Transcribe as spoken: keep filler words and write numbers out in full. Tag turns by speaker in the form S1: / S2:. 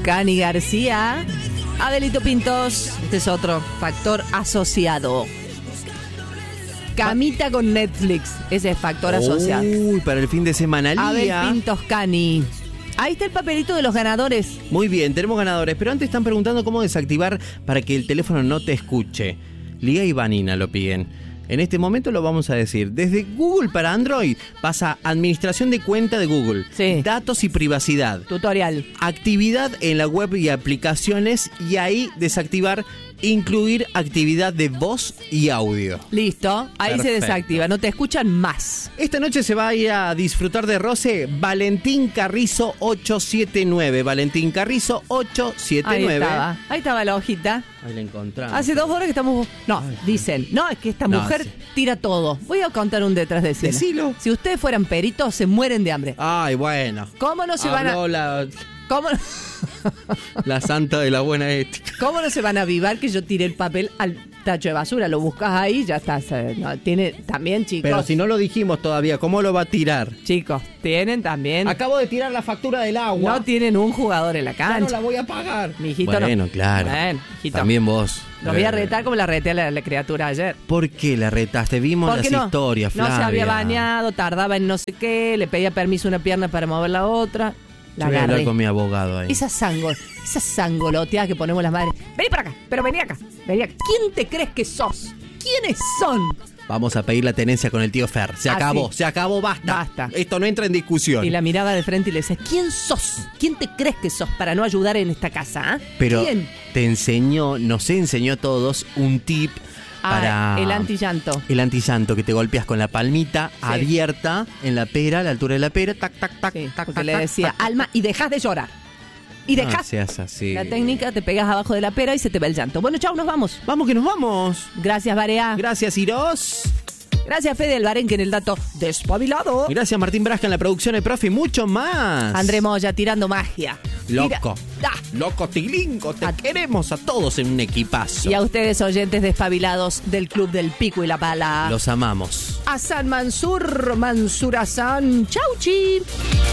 S1: Cani García. Adelito Pintos, este es otro factor asociado. Camita con Netflix, ese es factor asociado.
S2: Uy, para el fin de semana.
S1: Abel Pintos Cani. Ahí está el papelito de los ganadores.
S2: Muy bien, tenemos ganadores, pero antes están preguntando cómo desactivar para que el teléfono no te escuche. Liga y Vanina lo piden. En este momento lo vamos a decir. Desde Google para Android pasa administración de cuenta de Google,
S1: sí.
S2: Datos y privacidad,
S1: tutorial,
S2: actividad en la web y aplicaciones, y ahí desactivar incluir actividad de voz y audio.
S1: Listo, ahí
S2: Perfecto.
S1: Se desactiva, no te escuchan más.
S2: Esta noche se va a ir a disfrutar de roce Valentín Carrizo ochocientos setenta y nueve. Valentín Carrizo ochocientos setenta y nueve.
S1: Ahí estaba, ahí estaba la hojita.
S2: Ahí la encontramos.
S1: Hace dos horas que estamos... No,
S2: Ay,
S1: dicen, no, es que esta
S2: no,
S1: mujer
S2: sí.
S1: tira todo. Voy a contar un detrás de escena.
S2: Decilo.
S1: Si ustedes fueran peritos, se mueren de hambre.
S2: Ay, bueno.
S1: ¿Cómo no se
S2: Habló
S1: van a...
S2: la,
S1: ¿Cómo no...
S2: la santa de la buena ética.
S1: ¿Cómo no se van a avivar que yo tiré el papel al tacho de basura? Lo buscas ahí, ya está. No, tiene también, chicos.
S2: Pero si no lo dijimos todavía, ¿cómo lo va a tirar?
S1: Chicos, tienen también...
S2: Acabo de tirar la factura del agua.
S1: No tienen un jugador en la cancha.
S2: Ya no la voy a pagar.
S1: Mi hijito
S2: bueno,
S1: no.
S2: claro.
S1: Bueno, hijito.
S2: También vos.
S1: Lo voy a retar como la reté a la, la criatura ayer.
S2: ¿Por qué la retaste? Vimos
S1: ¿Por
S2: las
S1: qué no?
S2: historias, Flavia.
S1: No se había bañado, tardaba en no sé qué, le pedía permiso a una pierna para mover la otra. La
S2: Yo voy a
S1: agarré.
S2: hablar con mi abogado ahí.
S1: Esas sangol, esas sangoloteadas que ponemos las madres. Vení para acá, pero vení acá, vení acá. ¿Quién te crees que sos? ¿Quiénes son?
S2: Vamos a pedir la tenencia con el tío Fer. Se
S1: Ah,
S2: acabó,
S1: sí.
S2: se acabó, basta.
S1: Basta.
S2: Esto no entra en discusión.
S1: Y la miraba de frente y le decía, ¿quién sos? ¿Quién te crees que sos para no ayudar en esta casa? ¿eh?
S2: Pero
S1: ¿Quién?
S2: te enseñó, nos enseñó a todos un tip
S1: Ah,
S2: para...
S1: el antillanto.
S2: El antillanto, que te golpeas con la palmita
S1: Sí.
S2: abierta en la pera, a la altura de la pera, tac, tac, tac,
S1: Sí,
S2: tac,
S1: porque
S2: tac,
S1: le
S2: tac,
S1: decía,
S2: tac, tac.
S1: Alma, y dejás de llorar. Y
S2: No
S1: dejás.
S2: seas así.
S1: La técnica, te pegas abajo de la pera y se te va el llanto. Bueno, chau, nos vamos.
S2: Vamos que nos vamos.
S1: Gracias, Barea.
S2: Gracias, Iros.
S1: Gracias, Fede Alvarenque en el dato despabilado.
S2: Gracias, Martín Brasca en la producción, el profe, y mucho más.
S1: André Moya tirando magia.
S2: Loco.
S1: Tira- Ah.
S2: Loco Tilinco, te
S1: A-
S2: queremos a todos en un equipazo.
S1: Y a ustedes, oyentes despabilados del Club del Pico y la Pala.
S2: Los amamos.
S1: Hasan Mansur, Mansur Hasan. Chau, chi.